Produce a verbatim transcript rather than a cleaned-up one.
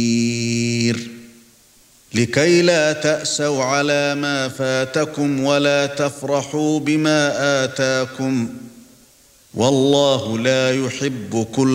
لكي لا تأسوا على ما فاتكم ولا تفرحوا بما آتاكم والله لا يحب كل